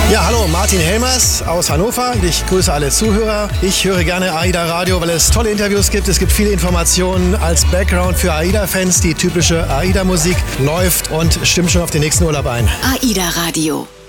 Ja, hallo, Martin Helmers aus Hannover. Ich grüße alle Zuhörer. Ich höre gerne AIDA Radio, weil es tolle Interviews gibt. Es gibt viele Informationen als Background für AIDA-Fans. Die typische AIDA-Musik läuft und stimmt schon auf den nächsten Urlaub ein. AIDA Radio.